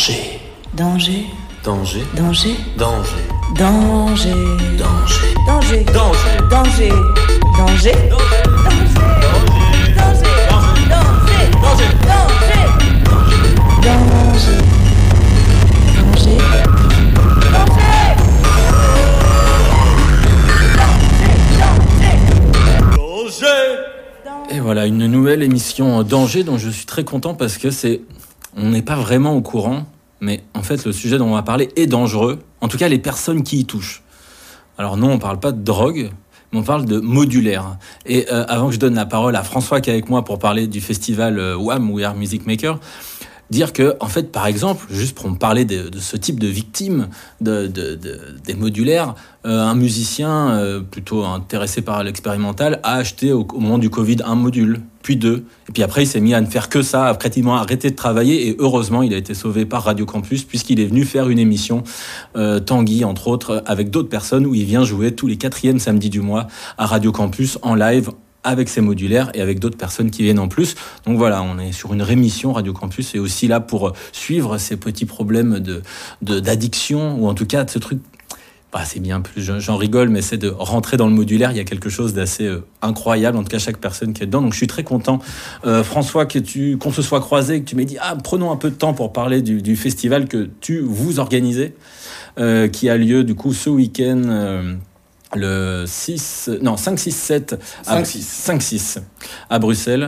Danger. Danger. Danger. Danger. Danger. Danger. Danger. Danger. Danger. Danger. Danger. Et voilà, une nouvelle émission Danger dont je suis très content parce que on n'est pas vraiment au courant, mais en fait le sujet dont on va parler est dangereux, en tout cas les personnes qui y touchent. Alors non, on parle pas de drogue, mais on parle de modulaire. Et avant que je donne la parole à François qui est avec moi pour parler du festival WAM, We Are Music Maker, dire que, en fait, par exemple, juste pour me parler de ce type de victimes des modulaires, un musicien plutôt intéressé par l'expérimental a acheté au moment du Covid un module, puis deux. Et puis après, il s'est mis à ne faire que ça, a pratiquement arrêté de travailler. Et heureusement, il a été sauvé par Radio Campus puisqu'il est venu faire une émission, Tanguy, entre autres, avec d'autres personnes où il vient jouer tous les 4e samedis du mois à Radio Campus en live, avec ses modulaires et avec d'autres personnes qui viennent en plus. Donc voilà, on est sur une rémission. Radio Campus est aussi là pour suivre ces petits problèmes d'addiction, ou en tout cas de ce truc. C'est bien plus, j'en rigole, mais c'est de rentrer dans le modulaire. Il y a quelque chose d'assez incroyable, en tout cas chaque personne qui est dedans. Donc je suis très content, François, qu'on se soit croisés, que tu m'aies dit prenons un peu de temps pour parler du festival que vous organisez, qui a lieu du coup ce week-end. Le 5-6 à Bruxelles.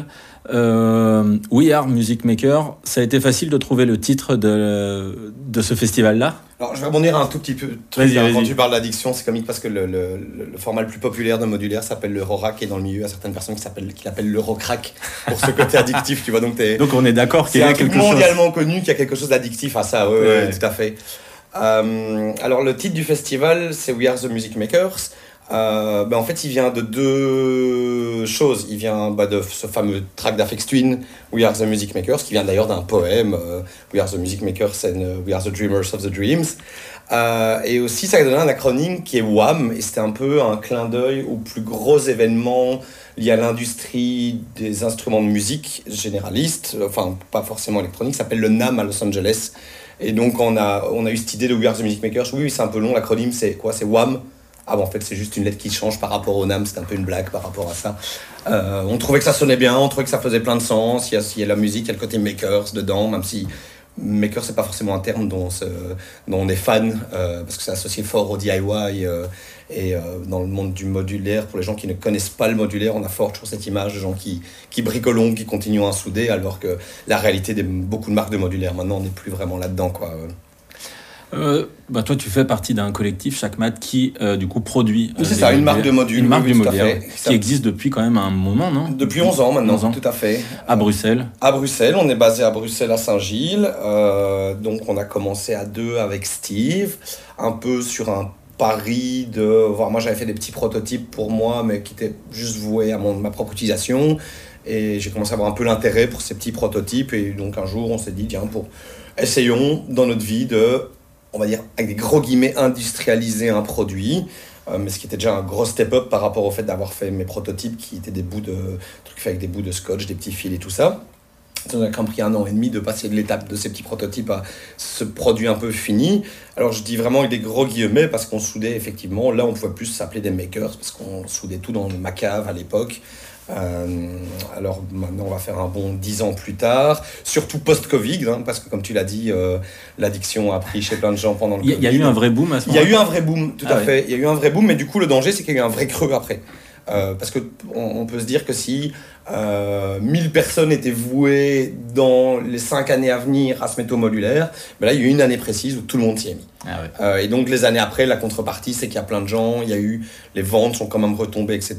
We Are Music Maker. Ça a été facile de trouver le titre de ce festival-là. Alors, je vais rebondir un tout petit peu. Quand tu parles d'addiction, c'est comique parce que le format le plus populaire de modulaire s'appelle l'Eurorack, et dans le milieu, il y a certaines personnes qui l'appellent l'Eurocrack pour ce côté addictif, tu vois. Donc on est d'accord qu'il y a quelque chose. C'est mondialement connu qu'il y a quelque chose d'addictif à ça, ouais, tout à fait. Alors, le titre du festival, c'est We Are the Music Makers. En fait, il vient de deux choses. Il vient de ce fameux track d'Aphex Twin, We Are the Music Makers, qui vient d'ailleurs d'un poème, We Are the Music Makers and We Are the Dreamers of the Dreams. Et aussi, ça a donné un acronyme qui est WAM, et c'était un peu un clin d'œil aux plus gros événements liés à l'industrie des instruments de musique généralistes, enfin pas forcément électroniques, ça s'appelle le NAMM à Los Angeles. Et donc on a eu cette idée de We Are the Music Makers. Oui, c'est un peu long, l'acronyme c'est quoi? C'est WAM. En fait, c'est juste une lettre qui change par rapport au NAMM, c'est un peu une blague par rapport à ça. On trouvait que ça sonnait bien, on trouvait que ça faisait plein de sens. Il y a la musique, il y a le côté makers dedans, même si maker, c'est pas forcément un terme dont on est fan, parce que c'est associé fort au DIY. Et dans le monde du modulaire, pour les gens qui ne connaissent pas le modulaire, on a fort toujours cette image de gens qui bricolent, qui continuent à souder, alors que la réalité de beaucoup de marques de modulaire, maintenant, on n'est plus vraiment là-dedans, quoi. Toi, tu fais partie d'un collectif, Chakmat, qui du coup produit. C'est ça, une marque de module. Une marque de modulaire qui existe depuis quand même un moment, non? Depuis 11 ans maintenant, 11 ans. Tout à fait. À Bruxelles. À Bruxelles, on est basé à Bruxelles, à Saint-Gilles. Donc on a commencé à 2 avec Steve, un peu sur un pari de voir. Moi, j'avais fait des petits prototypes pour moi, mais qui étaient juste voués à ma propre utilisation. Et j'ai commencé à avoir un peu l'intérêt pour ces petits prototypes. Et donc un jour, on s'est dit, tiens, essayons dans notre vie on va dire, avec des gros guillemets, industrialiser un produit, mais ce qui était déjà un gros step-up par rapport au fait d'avoir fait mes prototypes qui étaient des trucs faits avec des bouts de scotch, des petits fils et tout ça. Ça nous a quand même pris 1 an et demi de passer de l'étape de ces petits prototypes à ce produit un peu fini. Alors je dis vraiment avec des gros guillemets parce qu'on soudait effectivement, là on pouvait plus s'appeler des makers parce qu'on soudait tout dans ma cave à l'époque. Alors maintenant on va faire un bond 10 ans plus tard, surtout post-Covid, parce que comme tu l'as dit, l'addiction a pris chez plein de gens pendant le Covid. Il y a eu un vrai boom à ce moment-là. Il y a eu un vrai boom, tout à fait. Il y a eu un vrai boom, mais du coup le danger c'est qu'il y a eu un vrai creux après. Parce qu'on peut se dire que si 1000 personnes étaient vouées dans les 5 années à venir à se mettre au modulaire, là il y a eu une année précise où tout le monde s'y est mis. Et donc les années après, la contrepartie c'est qu'il y a plein de gens, les ventes sont quand même retombées, etc.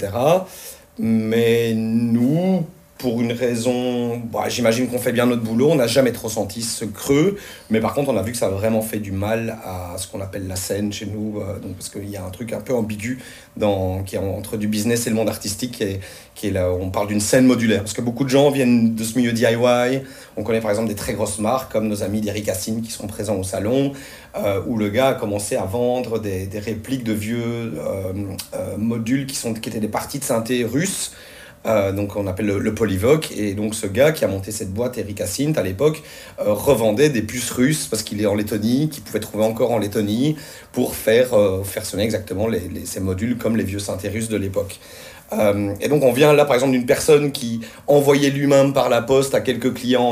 Mais nous, pour une raison, j'imagine qu'on fait bien notre boulot, on n'a jamais trop senti ce creux, mais par contre on a vu que ça a vraiment fait du mal à ce qu'on appelle la scène chez nous, donc parce qu'il y a un truc un peu ambigu qui est entre du business et le monde artistique, qui est là, on parle d'une scène modulaire, parce que beaucoup de gens viennent de ce milieu DIY. On connaît par exemple des très grosses marques comme nos amis d'Eric Hassine qui sont présents au salon, où le gars a commencé à vendre des répliques de vieux modules qui étaient des parties de synthé russes, donc on appelle le Polyvoc, et donc ce gars qui a monté cette boîte, Eric Asint à l'époque, revendait des puces russes parce qu'il est en Lettonie, qu'il pouvait trouver encore en Lettonie, pour faire sonner exactement ces modules comme les vieux synthés russes de l'époque. Et donc on vient là par exemple d'une personne qui envoyait lui-même par la poste à quelques clients